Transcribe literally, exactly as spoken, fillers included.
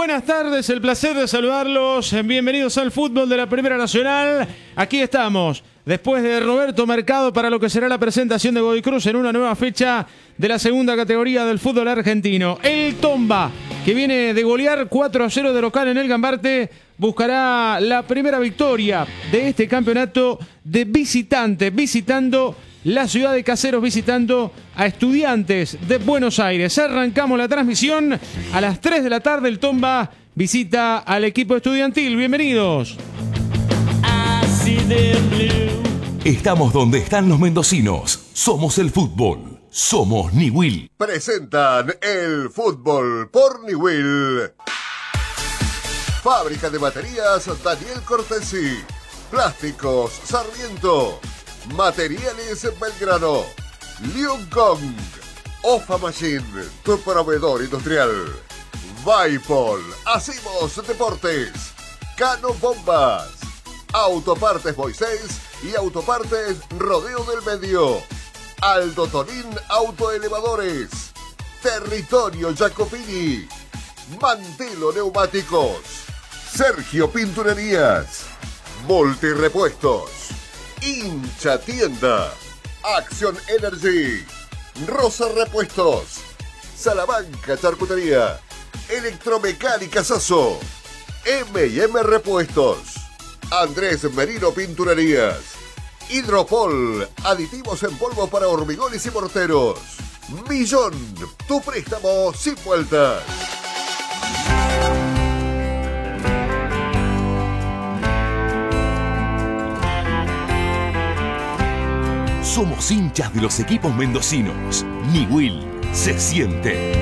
buenas tardes, el placer de saludarlos. Bienvenidos al fútbol de la Primera Nacional. Aquí estamos, después de Roberto Mercado, para lo que será la presentación de Godoy Cruz en una nueva fecha de la segunda categoría del fútbol argentino. El Tomba, que viene de golear cuatro a cero de local en el Gambarte, buscará la primera victoria de este campeonato de visitante, visitando la ciudad de Caseros, visitando a Estudiantes de Buenos Aires. Arrancamos la transmisión a las tres de la tarde. El Tomba visita al equipo estudiantil. Bienvenidos. Estamos donde están los mendocinos. Somos el fútbol. Somos Niwil. Presentan el fútbol por Niwil. Fábrica de baterías Daniel Cortesi. Plásticos Sarmiento. Materiales Belgrano. Lion Kong. Ofa Machine, tu proveedor industrial. Vaipol. Hacemos deportes. Cano Bombas. Autopartes Moisés y Autopartes Rodeo del Medio. Aldo Tonín Autoelevadores. Territorio Jacopini. Mantelo Neumáticos. Sergio Pinturerías. Multirepuestos. Hincha Tienda. Acción Energy. Rosa Repuestos. Salamanca Charcutería. Electromecánica Sasso. eme y eme Repuestos. Andrés Merino Pinturerías. Hidropol. Aditivos en polvo para hormigones y morteros. Millón. Tu préstamo sin vueltas. Somos hinchas de los equipos mendocinos. Niwil se siente.